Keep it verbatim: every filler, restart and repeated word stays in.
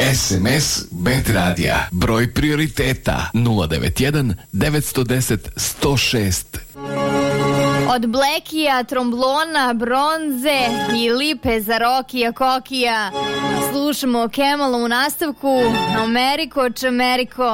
S M S Bet Radija. Broj prioriteta nula devet jedan devet jedan deset sto šest. Od Blekija, Tromblona, Bronze i Lipe za Rokija, Kokija slušamo Kemala u nastavku. Ameriko, Čameriko.